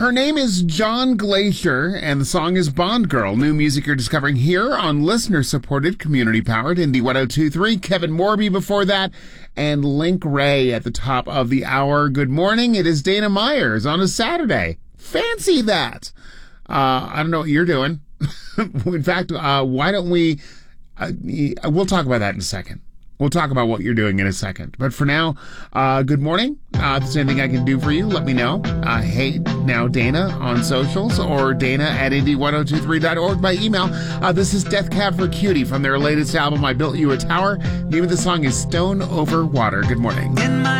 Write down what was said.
Her name is John Glacier, and the song is Bond Girl. New music you're discovering here on listener-supported, community-powered Indie 102.3. Kevin Morby before that, and Link Ray at the top of the hour. Good morning. It is Dana Myers on a Saturday. Fancy that. I don't know what you're doing. In fact, why don't we... we'll talk about that in a second. We'll talk about what you're doing in a second. But for now, good morning. If there's anything I can do for you, let me know. Hey, now Dana on socials or Dana@indie1023.org by email. This is Death Cab for Cutie from their latest album, I Built You a Tower. The name of the song is Stone Over Water. Good morning.